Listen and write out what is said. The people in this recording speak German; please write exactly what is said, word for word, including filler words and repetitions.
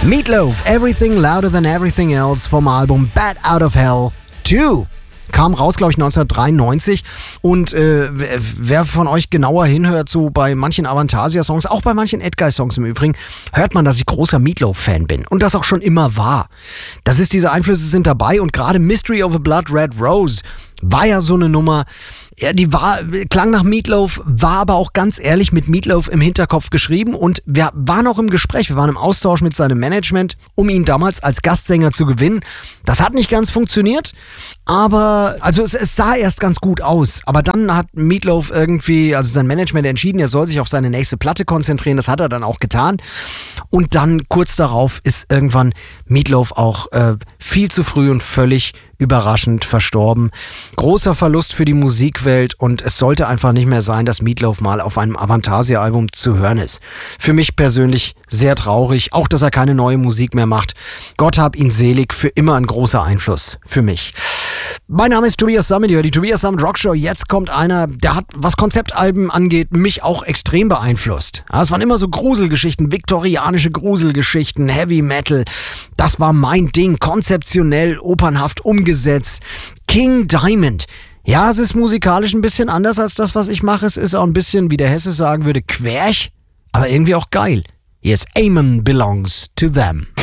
Meatloaf, Everything Louder Than Everything Else vom Album Bat Out of Hell zwei. Kam raus, glaube ich, neunzehnhundertdreiundneunzig. Und äh, wer von euch genauer hinhört, so bei manchen Avantasia-Songs, auch bei manchen Edguy-Songs im Übrigen, hört man, dass ich großer Meatloaf-Fan bin. Und das auch schon immer war. Das ist, diese Einflüsse sind dabei. Und gerade Mystery of a Blood Red Rose war ja so eine Nummer. Ja, die war, klang nach Meatloaf, war aber auch ganz ehrlich mit Meatloaf im Hinterkopf geschrieben und wir waren auch im Gespräch, wir waren im Austausch mit seinem Management, um ihn damals als Gastsänger zu gewinnen. Das hat nicht ganz funktioniert, aber, also es, es sah erst ganz gut aus, aber dann hat Meatloaf irgendwie, also sein Management entschieden, er soll sich auf seine nächste Platte konzentrieren, das hat er dann auch getan und dann kurz darauf ist irgendwann Meatloaf auch äh, viel zu früh und völlig überraschend verstorben. Großer Verlust für die Musikwelt und es sollte einfach nicht mehr sein, dass Meatloaf mal auf einem Avantasia-Album zu hören ist. Für mich persönlich sehr traurig, auch dass er keine neue Musik mehr macht. Gott hab ihn selig, für immer ein großer Einfluss für mich. Mein Name ist Tobias Summit, die Tobias Summit Rockshow. Jetzt kommt einer, der hat, was Konzeptalben angeht, mich auch extrem beeinflusst. Ja, es waren immer so Gruselgeschichten, viktorianische Gruselgeschichten, Heavy Metal. Das war mein Ding, konzeptionell, opernhaft umgesetzt. King Diamond. Ja, es ist musikalisch ein bisschen anders als das, was ich mache. Es ist auch ein bisschen, wie der Hesse sagen würde, querch, aber irgendwie auch geil. Yes, Amen belongs to them.